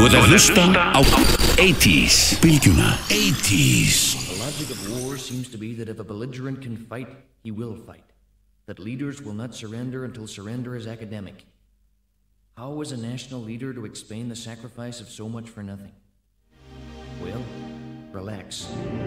Þú ert að hlusta á 80s Bylgjuna 80s. The logic of war seems to be that if a belligerent can fight, he will fight. That leaders will not surrender until surrender is academic. How is a national leader to explain the sacrifice of so much for nothing? Well, relax.